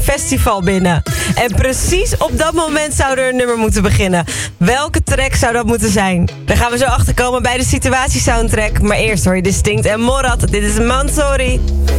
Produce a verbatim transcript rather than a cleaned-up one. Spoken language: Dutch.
festival binnen. En precies op dat moment zou er een nummer moeten beginnen. Welke track zou dat moeten zijn? Daar gaan we zo achter komen bij de situatie soundtrack. Maar eerst hoor je Distinct en Morat. Dit is Mansory.